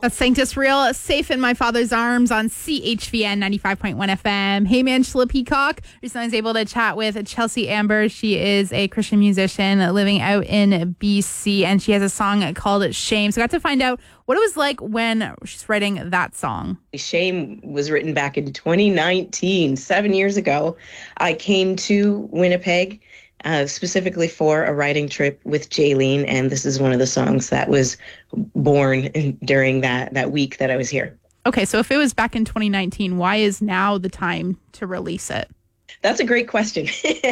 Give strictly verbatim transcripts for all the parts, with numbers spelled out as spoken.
That's Sanctus Real, Safe in My Father's Arms on C H V N ninety-five point one F M. Hey, Angela Peacock. Recently I was able to chat with Chelsea Amber. She is a Christian musician living out in B C, and she has a song called Shame. So I got to find out what it was like when she's writing that song. Shame was written back in twenty nineteen, seven years ago. I came to Winnipeg Uh, specifically for a writing trip with Jaylene, and this is one of the songs that was born in, during that, that week that I was here. Okay, so if it was back in twenty nineteen, why is now the time to release it? That's a great question.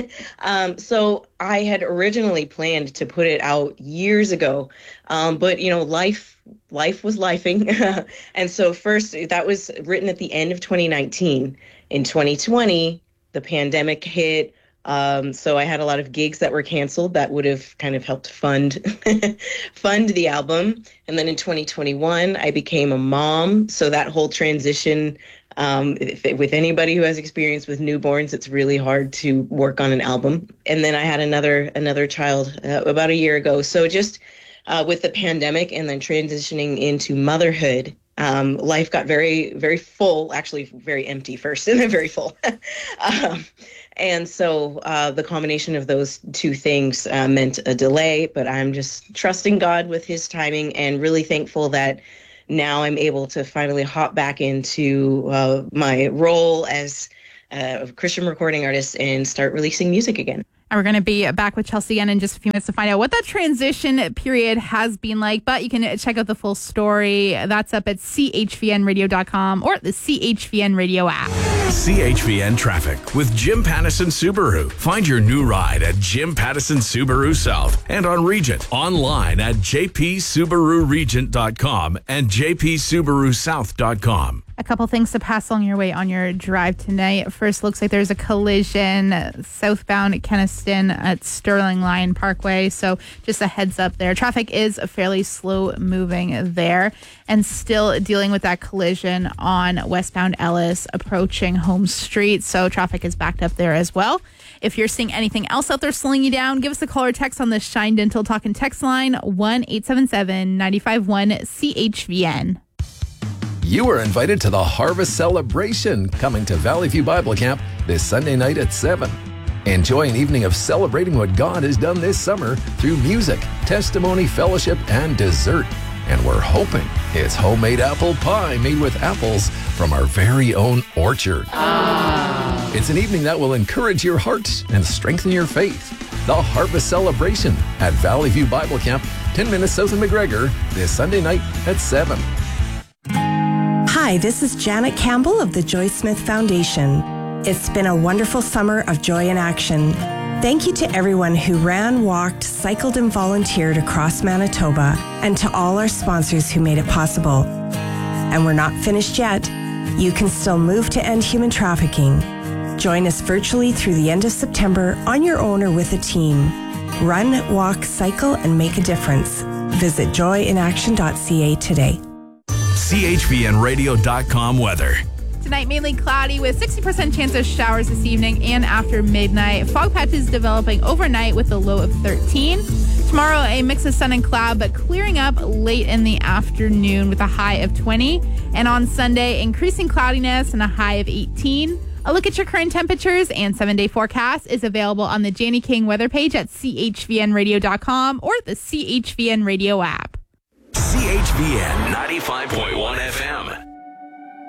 um, so I had originally planned to put it out years ago, um, but, you know, life life was lifing. And so first, that was written at the end of twenty nineteen. In twenty twenty, the pandemic hit. Um, so I had a lot of gigs that were canceled that would have kind of helped fund fund the album. And then in twenty twenty-one, I became a mom. So that whole transition, um, if, with anybody who has experience with newborns, it's really hard to work on an album. And then I had another another child uh, about a year ago. So just uh, with the pandemic and then transitioning into motherhood, um, life got very, very full, actually very empty first and then very full. um, And so uh, the combination of those two things uh, meant a delay, but I'm just trusting God with his timing and really thankful that now I'm able to finally hop back into uh, my role as a Christian recording artist and start releasing music again. And we're going to be back with Chelsea again in just a few minutes to find out what that transition period has been like. But you can check out the full story. That's up at C H V N radio dot com or the C H V N Radio app. C H V N Traffic with Jim Pattison Subaru. Find your new ride at Jim Pattison Subaru South and on Regent. Online at j p subaru regent dot com and j p subaru south dot com. A couple things to pass along your way on your drive tonight. First, looks like there's a collision southbound at Kenaston at Sterling Line Parkway. So just a heads up there. Traffic is fairly slow moving there, and still dealing with that collision on westbound Ellis approaching Home Street. So traffic is backed up there as well. If you're seeing anything else out there slowing you down, give us a call or text on the Shine Dental Talk and Text line one eight seven seven, nine five one, C H V N. You are invited to the Harvest Celebration coming to Valley View Bible Camp this Sunday night at seven. Enjoy an evening of celebrating what God has done this summer through music, testimony, fellowship, and dessert. And we're hoping it's homemade apple pie made with apples from our very own orchard. Ah. It's an evening that will encourage your heart and strengthen your faith. The Harvest Celebration at Valley View Bible Camp, ten minutes south of McGregor, this Sunday night at seven. Hi, this is Janet Campbell of the Joy Smith Foundation. It's been a wonderful summer of joy in action. Thank you to everyone who ran, walked, cycled, and volunteered across Manitoba, and to all our sponsors who made it possible. And we're not finished yet. You can still move to end human trafficking. Join us virtually through the end of September on your own or with a team. Run, walk, cycle, and make a difference. Visit joy in action dot c a today. C H V N radio dot com weather. Tonight, mainly cloudy with sixty percent chance of showers this evening and after midnight. Fog patches developing overnight with a low of thirteen. Tomorrow, a mix of sun and cloud, but clearing up late in the afternoon with a high of twenty. And on Sunday, increasing cloudiness and a high of eighteen. A look at your current temperatures and seven-day forecast is available on the Janie King weather page at C H V N radio dot com or the C H V N Radio app. C H V N ninety-five point